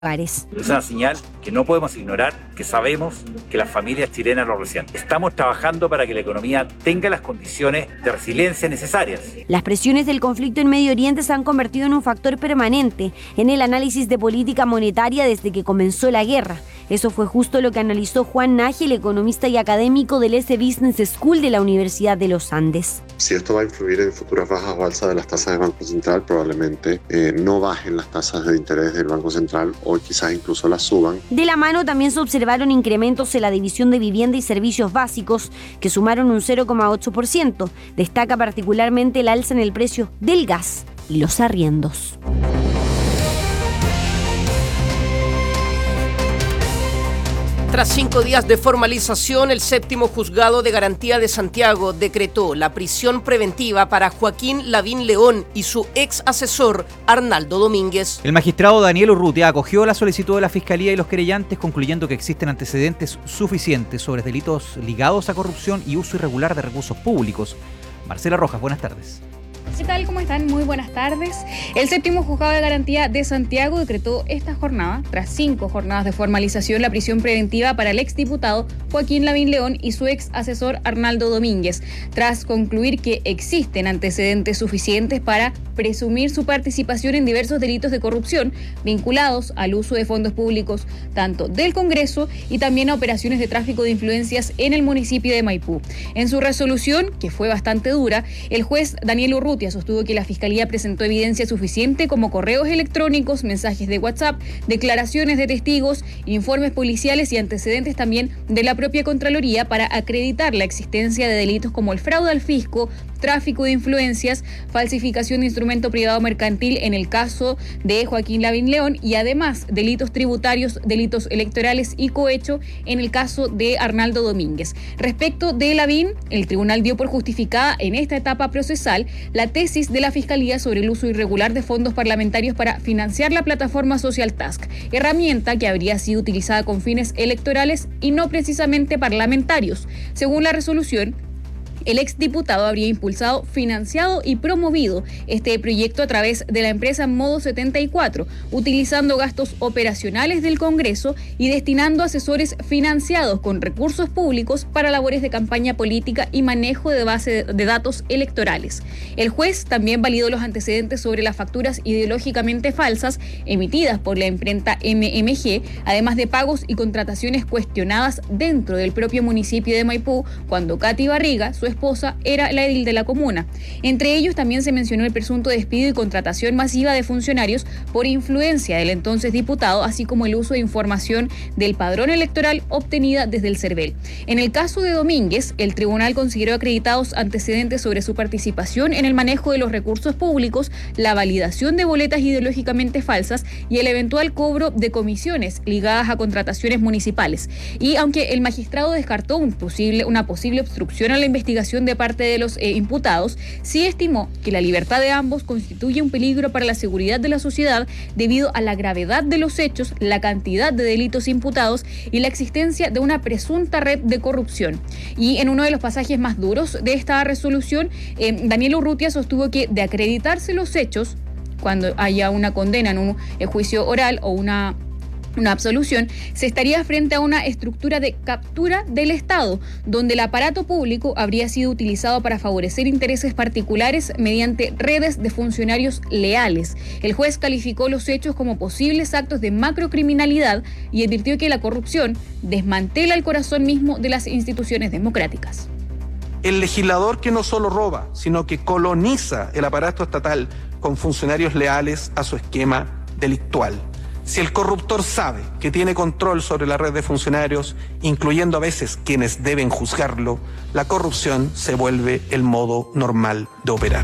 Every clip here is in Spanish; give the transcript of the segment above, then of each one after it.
hogares. Es una señal que no podemos ignorar, que sabemos que las familias chilenas lo resienten. Estamos trabajando para que la economía tenga las condiciones de resiliencia necesarias. Las presiones del conflicto en Medio Oriente se han convertido en un factor permanente en el análisis de política monetaria desde que comenzó la guerra. Eso fue justo lo que analizó Juan Nájel, economista y académico del S Business School de la Universidad de los Andes. Si esto va a influir en futuras bajas o alzas de las tasas del Banco Central, probablemente no bajen las tasas de interés del Banco Central o quizás incluso las suban. De la mano también se observaron incrementos en la división de vivienda y servicios básicos, que sumaron un 0,8%. Destaca particularmente el alza en el precio del gas y los arriendos. Tras 5 días de formalización, el séptimo juzgado de garantía de Santiago decretó la prisión preventiva para Joaquín Lavín León y su ex asesor Arnaldo Domínguez. El magistrado Daniel Urrutia acogió la solicitud de la Fiscalía y los querellantes, concluyendo que existen antecedentes suficientes sobre delitos ligados a corrupción y uso irregular de recursos públicos. Marcela Rojas, buenas tardes. ¿Qué tal? ¿Cómo están? Muy buenas tardes. El séptimo juzgado de garantía de Santiago decretó esta jornada, tras 5 jornadas de formalización, la prisión preventiva para el exdiputado Joaquín Lavín León y su ex asesor Arnaldo Domínguez, tras concluir que existen antecedentes suficientes para presumir su participación en diversos delitos de corrupción vinculados al uso de fondos públicos, tanto del Congreso y también a operaciones de tráfico de influencias en el municipio de Maipú. En su resolución, que fue bastante dura, el juez Daniel Urrutia sostuvo que la Fiscalía presentó evidencia suficiente como correos electrónicos, mensajes de WhatsApp, declaraciones de testigos, informes policiales y antecedentes también de la propia Contraloría para acreditar la existencia de delitos como el fraude al fisco, tráfico de influencias, falsificación de instrumento privado mercantil en el caso de Joaquín Lavín León y además delitos tributarios, delitos electorales y cohecho en el caso de Arnaldo Domínguez. Respecto de Lavín, el tribunal dio por justificada en esta etapa procesal la tesis de la Fiscalía sobre el uso irregular de fondos parlamentarios para financiar la plataforma Social Task, herramienta que habría sido utilizada con fines electorales y no precisamente parlamentarios. Según la resolución, el exdiputado habría impulsado, financiado y promovido este proyecto a través de la empresa Modo 74, utilizando gastos operacionales del Congreso y destinando asesores financiados con recursos públicos para labores de campaña política y manejo de base de datos electorales. El juez también validó los antecedentes sobre las facturas ideológicamente falsas emitidas por la imprenta MMG, además de pagos y contrataciones cuestionadas dentro del propio municipio de Maipú, cuando Katy Barriga, su esposa, era la edil de la comuna. Entre ellos también se mencionó el presunto despido y contratación masiva de funcionarios por influencia del entonces diputado, así como el uso de información del padrón electoral obtenida desde el CERVEL. En el caso de Domínguez, el tribunal consideró acreditados antecedentes sobre su participación en el manejo de los recursos públicos, la validación de boletas ideológicamente falsas y el eventual cobro de comisiones ligadas a contrataciones municipales. Y aunque el magistrado descartó una posible obstrucción a la investigación de parte de los imputados, sí estimó que la libertad de ambos constituye un peligro para la seguridad de la sociedad debido a la gravedad de los hechos, la cantidad de delitos imputados y la existencia de una presunta red de corrupción. Y en uno de los pasajes más duros de esta resolución, Daniel Urrutia sostuvo que de acreditarse los hechos, cuando haya una condena en un juicio oral o una absolución, se estaría frente a una estructura de captura del Estado, donde el aparato público habría sido utilizado para favorecer intereses particulares mediante redes de funcionarios leales. El juez calificó los hechos como posibles actos de macrocriminalidad y advirtió que la corrupción desmantela el corazón mismo de las instituciones democráticas. El legislador que no solo roba, sino que coloniza el aparato estatal con funcionarios leales a su esquema delictual. Si el corruptor sabe que tiene control sobre la red de funcionarios, incluyendo a veces quienes deben juzgarlo, la corrupción se vuelve el modo normal de operar.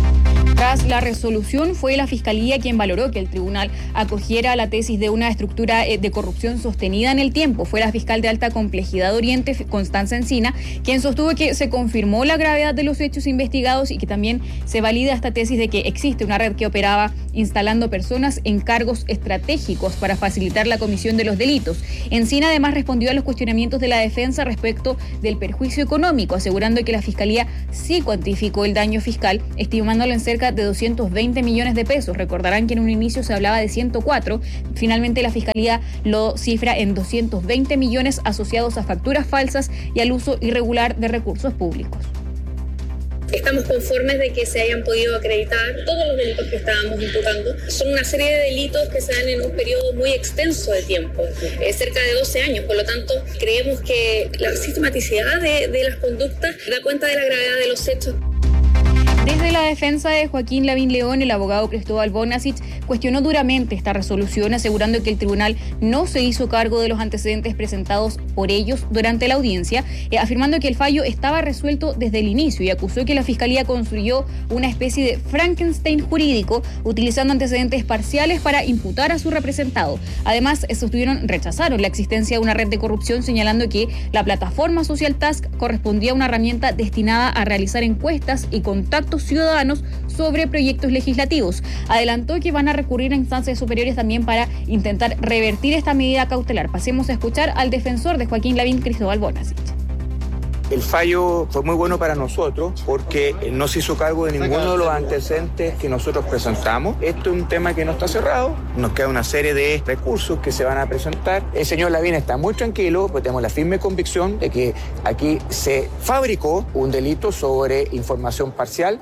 Tras la resolución, fue la Fiscalía quien valoró que el tribunal acogiera la tesis de una estructura de corrupción sostenida en el tiempo. Fue la fiscal de alta complejidad de Oriente, Constanza Encina, quien sostuvo que se confirmó la gravedad de los hechos investigados y que también se valida esta tesis de que existe una red que operaba instalando personas en cargos estratégicos para facilitar la comisión de los delitos. Encina además respondió a los cuestionamientos de la defensa respecto del perjuicio económico, asegurando que la Fiscalía sí cuantificó el daño fiscal, estimándolo en cerca de 220 millones de pesos. Recordarán que en un inicio se hablaba de 104. Finalmente la Fiscalía lo cifra en 220 millones asociados a facturas falsas y al uso irregular de recursos públicos. Estamos conformes de que se hayan podido acreditar todos los delitos que estábamos imputando. Son una serie de delitos que se dan en un periodo muy extenso de tiempo, cerca de 12 años. Por lo tanto, creemos que la sistematicidad de las conductas da cuenta de la gravedad de los hechos. Desde la defensa de Joaquín Lavín León, el abogado Cristóbal Bonasich cuestionó duramente esta resolución, asegurando que el tribunal no se hizo cargo de los antecedentes presentados por ellos durante la audiencia, afirmando que el fallo estaba resuelto desde el inicio y acusó que la Fiscalía construyó una especie de Frankenstein jurídico utilizando antecedentes parciales para imputar a su representado. Además, rechazaron la existencia de una red de corrupción, señalando que la plataforma Social Task correspondía a una herramienta destinada a realizar encuestas y contactos ciudadanos sobre proyectos legislativos. Adelantó que van a recurrir a instancias superiores también para intentar revertir esta medida cautelar. Pasemos a escuchar al defensor de Joaquín Lavín, Cristóbal Bonasich. El fallo fue muy bueno para nosotros porque no se hizo cargo de ninguno de los antecedentes que nosotros presentamos. Esto es un tema que no está cerrado, nos queda una serie de recursos que se van a presentar. El señor Lavín está muy tranquilo, porque tenemos la firme convicción de que aquí se fabricó un delito sobre información parcial.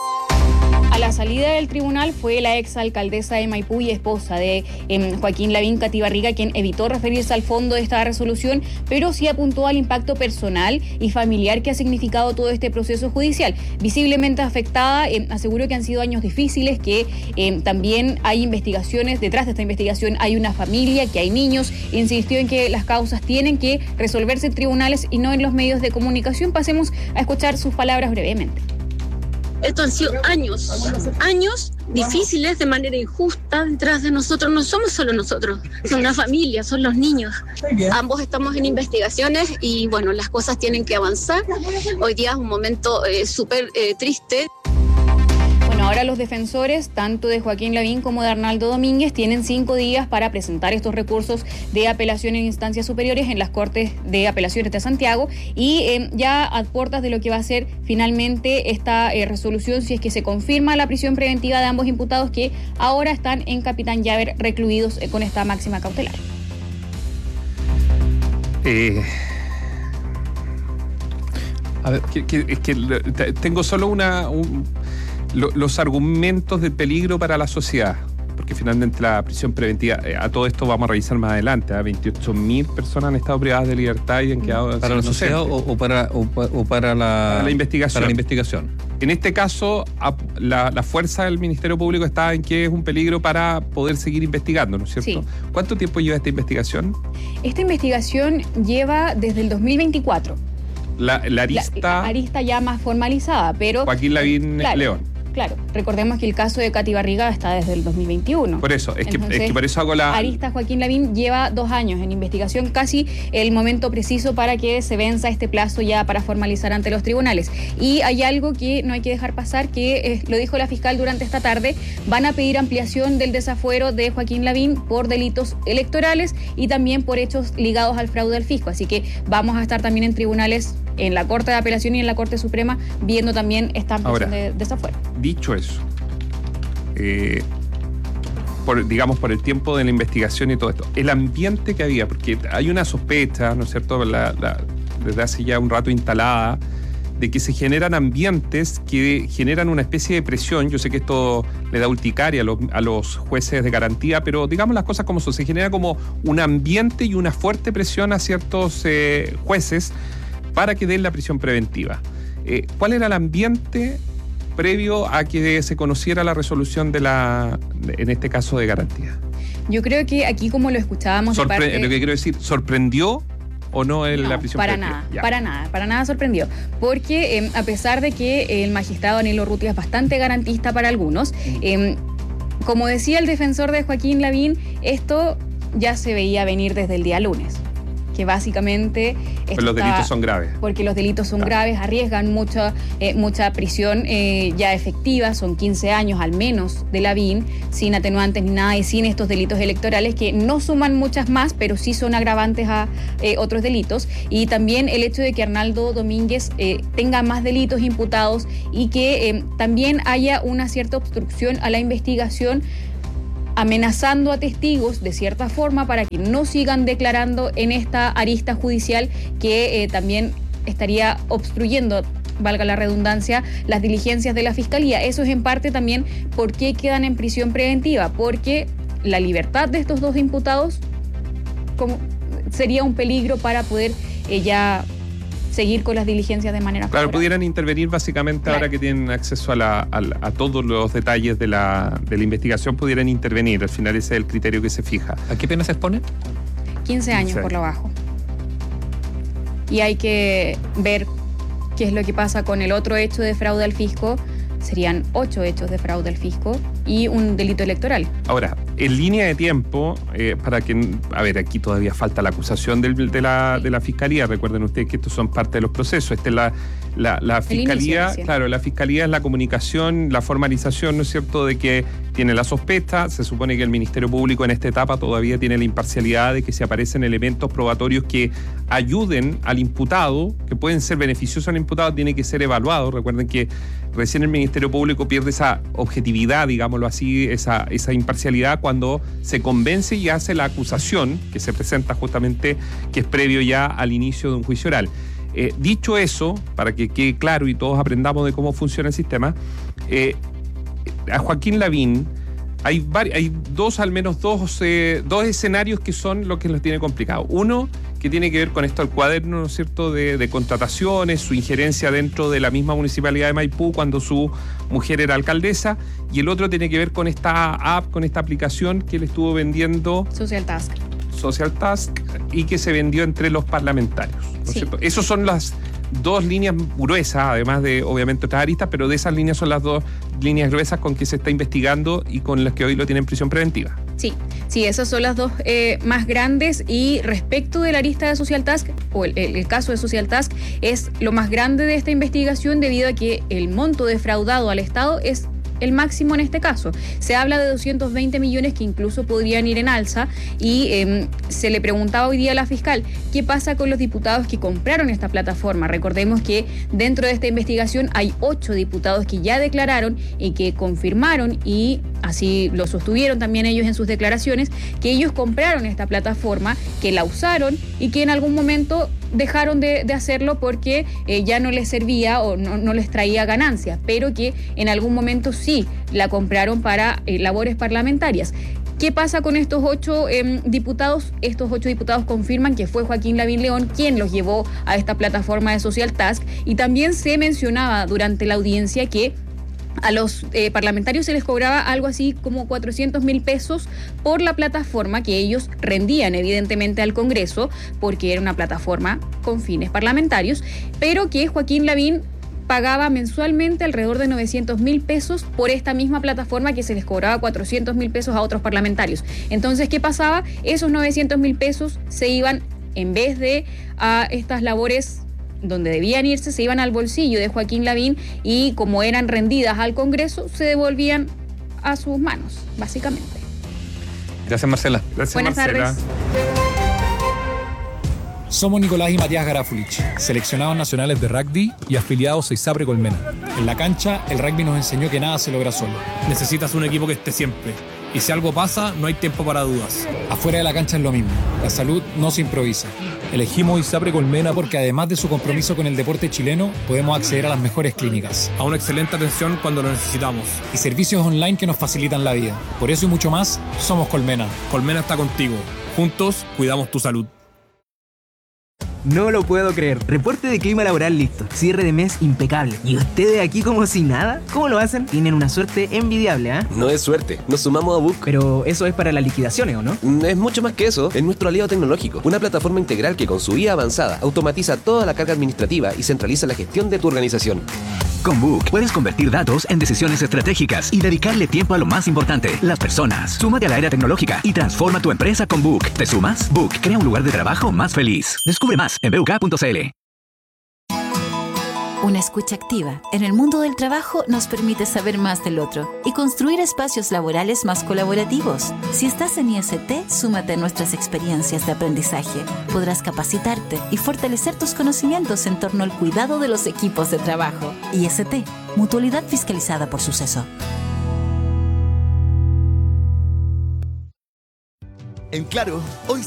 A la salida del tribunal fue la exalcaldesa de Maipú y esposa de Joaquín Lavín, Katy Barriga, quien evitó referirse al fondo de esta resolución, pero sí apuntó al impacto personal y familiar que ha significado todo este proceso judicial. Visiblemente afectada, aseguró que han sido años difíciles, que también hay investigaciones, detrás de esta investigación hay una familia, que hay niños. Insistió en que las causas tienen que resolverse en tribunales y no en los medios de comunicación. Pasemos a escuchar sus palabras brevemente. Estos han sido años difíciles de manera injusta detrás de nosotros. No somos solo nosotros, son una familia, son los niños. Ambos estamos en investigaciones y bueno, las cosas tienen que avanzar. Hoy día es un momento súper triste. Ahora los defensores, tanto de Joaquín Lavín como de Arnaldo Domínguez, tienen 5 días para presentar estos recursos de apelación en instancias superiores en las Cortes de Apelaciones de Santiago y ya a puertas de lo que va a ser finalmente esta resolución, si es que se confirma la prisión preventiva de ambos imputados que ahora están en Capitán Llaver recluidos con esta máxima cautelar. A ver, es que tengo solo los argumentos de peligro para la sociedad, porque finalmente la prisión preventiva, a todo esto vamos a revisar más adelante, 28.000 personas han estado privadas de libertad y han quedado para la sociedad o para la investigación. Para la investigación. En este caso, la fuerza del Ministerio Público está en que es un peligro para poder seguir investigando, ¿no es cierto? Sí. ¿Cuánto tiempo lleva esta investigación? Esta investigación lleva desde el 2024. La arista ya más formalizada, pero Joaquín Lavín León. Claro, recordemos que el caso de Katy Barriga está desde el 2021. Por eso, es que por eso hago la... Arista Joaquín Lavín lleva 2 años en investigación, casi el momento preciso para que se venza este plazo ya para formalizar ante los tribunales. Y hay algo que no hay que dejar pasar, que lo dijo la fiscal durante esta tarde, van a pedir ampliación del desafuero de Joaquín Lavín por delitos electorales y también por hechos ligados al fraude al fisco. Así que vamos a estar también en tribunales, en la Corte de Apelación y en la Corte Suprema, viendo también esta ampliación de desafuero. Dicho eso, por el tiempo de la investigación y todo esto, el ambiente que había, porque hay una sospecha, ¿no es cierto?, desde hace ya un rato instalada, de que se generan ambientes que generan una especie de presión. Yo sé que esto le da urticaria a los jueces de garantía, pero digamos las cosas como son, se genera como un ambiente y una fuerte presión a ciertos jueces para que den la prisión preventiva. ¿Cuál era el ambiente previo a que se conociera la resolución en este caso de garantía? Yo creo que aquí, como lo escuchábamos... Lo que quiero decir, ¿sorprendió o no la prisión preventiva? Para nada sorprendió. Porque a pesar de que el magistrado Danilo Urrutia es bastante garantista para algunos, como decía el defensor de Joaquín Lavín, esto ya se veía venir desde el día lunes. que básicamente... Pues los delitos son graves. Porque los delitos son graves, arriesgan mucha prisión ya efectiva, son 15 años al menos de Lavín, sin atenuantes ni nada y sin estos delitos electorales que no suman muchas más, pero sí son agravantes a otros delitos. Y también el hecho de que Arnaldo Domínguez tenga más delitos imputados y que también haya una cierta obstrucción a la investigación, amenazando a testigos de cierta forma para que no sigan declarando en esta arista judicial que también estaría obstruyendo, valga la redundancia, las diligencias de la Fiscalía. Eso es en parte también por qué quedan en prisión preventiva, porque la libertad de estos dos imputados sería un peligro para poder ya seguir con las diligencias de manera claro, pudieran intervenir básicamente ahora que tienen acceso a todos los detalles de la investigación, pudieran intervenir. Al final ese es el criterio que se fija. ¿A qué pena se expone? 15 años por lo bajo. Y hay que ver qué es lo que pasa con el otro hecho de fraude al fisco. Serían 8 hechos de fraude al fisco y un delito electoral. Ahora, en línea de tiempo, para que... A ver, aquí todavía falta la acusación de la Fiscalía. Recuerden ustedes que estos son parte de los procesos. Esta es la Fiscalía, claro, la Fiscalía es la comunicación, la formalización, ¿no es cierto?, de que tiene la sospecha. Se supone que el Ministerio Público en esta etapa todavía tiene la imparcialidad de que si aparecen elementos probatorios que ayuden al imputado, que pueden ser beneficiosos al imputado, tiene que ser evaluado. Recuerden que recién el Ministerio Público pierde esa objetividad, digámoslo así, esa imparcialidad cuando se convence y hace la acusación que se presenta justamente, que es previo ya al inicio de un juicio oral. Dicho eso, para que quede claro y todos aprendamos de cómo funciona el sistema, a Joaquín Lavín hay al menos dos escenarios que son lo que los tiene complicado. Uno, que tiene que ver con esto, el cuaderno, ¿no es cierto?, de contrataciones, su injerencia dentro de la misma municipalidad de Maipú cuando su mujer era alcaldesa, y el otro tiene que ver con esta app, con esta aplicación que él estuvo vendiendo, Social Task, y que se vendió entre los parlamentarios, ¿no es cierto? Esas son las dos líneas gruesas, además de obviamente otras aristas, pero de esas líneas son las dos líneas gruesas con que se está investigando y con las que hoy lo tienen en prisión preventiva. Sí, esas son las dos más grandes. Y respecto de la arista de Social Task, o el caso de Social Task, es lo más grande de esta investigación debido a que el monto defraudado al Estado es el máximo en este caso. Se habla de 220 millones que incluso podrían ir en alza y se le preguntaba hoy día a la fiscal qué pasa con los diputados que compraron esta plataforma. Recordemos que dentro de esta investigación hay 8 diputados que ya declararon y que confirmaron, y así lo sostuvieron también ellos en sus declaraciones, que ellos compraron esta plataforma, que la usaron y que en algún momento dejaron de hacerlo porque ya no les servía o no les traía ganancias, pero que en algún momento sí la compraron para labores parlamentarias. ¿Qué pasa con estos 8 diputados? Estos 8 diputados confirman que fue Joaquín Lavín León quien los llevó a esta plataforma de Social Task, y también se mencionaba durante la audiencia que a los parlamentarios se les cobraba algo así como 400.000 pesos por la plataforma que ellos rendían evidentemente al Congreso, porque era una plataforma con fines parlamentarios, pero que Joaquín Lavín pagaba mensualmente alrededor de 900.000 pesos por esta misma plataforma que se les cobraba 400.000 pesos a otros parlamentarios. Entonces, ¿qué pasaba? Esos 900.000 pesos se iban, en vez de a estas labores donde debían irse, se iban al bolsillo de Joaquín Lavín, y como eran rendidas al Congreso, se devolvían a sus manos, básicamente. Gracias, Marcela. Buenas tardes. Somos Nicolás y Matías Garafulich, seleccionados nacionales de rugby y afiliados a ISAPRE Colmena. En la cancha, el rugby nos enseñó que nada se logra solo. Necesitas un equipo que esté siempre. Y si algo pasa, no hay tiempo para dudas. Afuera de la cancha es lo mismo. La salud no se improvisa. Elegimos ISAPRE Colmena porque además de su compromiso con el deporte chileno, podemos acceder a las mejores clínicas, a una excelente atención cuando lo necesitamos, y servicios online que nos facilitan la vida. Por eso y mucho más, somos Colmena. Colmena está contigo. Juntos, cuidamos tu salud. No lo puedo creer. Reporte de clima laboral listo. Cierre de mes impecable. ¿Y ustedes aquí como si nada? ¿Cómo lo hacen? Tienen una suerte envidiable, ¿eh? No es suerte. Nos sumamos a Book. Pero eso es para las liquidaciones, ¿o no? Es mucho más que eso. Es nuestro aliado tecnológico. Una plataforma integral que con su IA avanzada automatiza toda la carga administrativa y centraliza la gestión de tu organización. Con Book puedes convertir datos en decisiones estratégicas y dedicarle tiempo a lo más importante, las personas. Súmate a la era tecnológica y transforma tu empresa con Book. ¿Te sumas? Book crea un lugar de trabajo más feliz. Descubre más en buk.cl. Una escucha activa en el mundo del trabajo nos permite saber más del otro y construir espacios laborales más colaborativos. Si estás en IST, súmate a nuestras experiencias de aprendizaje. Podrás capacitarte y fortalecer tus conocimientos en torno al cuidado de los equipos de trabajo. IST, Mutualidad fiscalizada por Suceso. En Claro, hoy